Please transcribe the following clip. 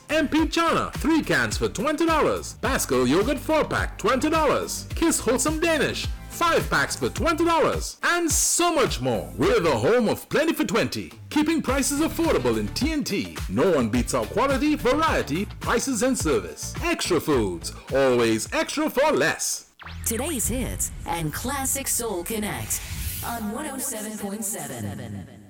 MP Chana 3 cans for $20. Pascal Yogurt 4-pack $20. Kiss Wholesome Danish 5 packs for $20. And so much more. We're the home of Plenty for 20. Keeping prices affordable in TNT. No one beats our quality, variety, prices and service. Extra Foods. Always extra for less. Today's hits and Classic Soul Connect on 107.7.